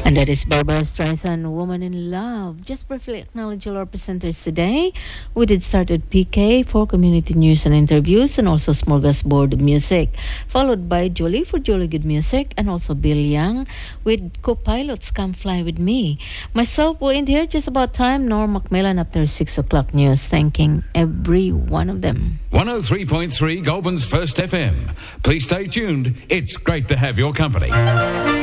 And that is Barbara Streisand, Woman in Love. Just briefly acknowledge all our presenters today. We did start at PK for community news and interviews, and also Smorgasbord Music, followed by Julie for Julie Good Music, and also Bill Young with Co-Pilots Come Fly With Me. Myself will end here just about time. Norm Macmillan after 6 o'clock news, thanking every one of them. 103.3 Goulburn's First FM. Please stay tuned. It's great to have your company.